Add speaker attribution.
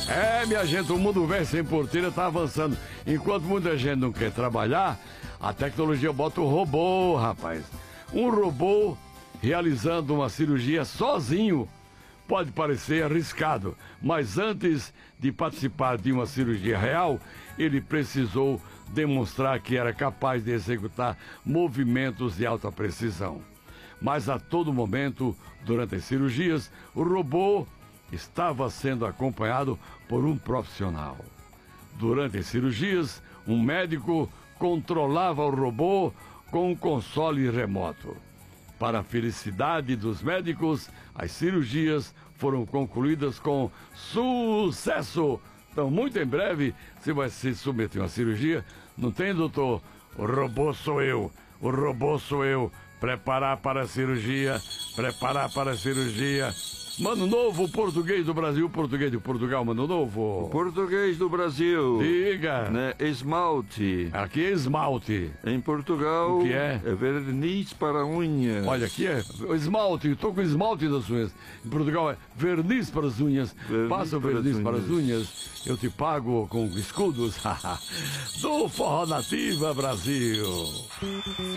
Speaker 1: Minha gente, o mundo velho sem porteira tá avançando. Enquanto muita gente não quer trabalhar, a tecnologia bota o robô, rapaz. Um robô realizando uma cirurgia sozinho pode parecer arriscado, mas antes de participar de uma cirurgia real, ele precisou demonstrar que era capaz de executar movimentos de alta precisão. Mas a todo momento, durante as cirurgias, o robô estava sendo acompanhado por um profissional. Durante as cirurgias, um médico controlava o robô com um console remoto. Para a felicidade dos médicos, as cirurgias foram concluídas com sucesso. Então, muito em breve, você vai se submeter a uma cirurgia. Não tem, doutor? O robô sou eu. O robô sou eu. Preparar para a cirurgia. Preparar para a cirurgia. Mano Novo, português do Brasil, português de Portugal, Mano Novo.
Speaker 2: O português do Brasil.
Speaker 1: Diga.
Speaker 2: Né? Esmalte.
Speaker 1: Aqui é esmalte.
Speaker 2: Em Portugal.
Speaker 1: O que é?
Speaker 2: É verniz para unhas.
Speaker 1: Olha, aqui é esmalte, estou com esmalte das unhas. Em Portugal é verniz para as unhas. Passa o verniz para as unhas, eu te pago com escudos. Do Forró Nativa Brasil.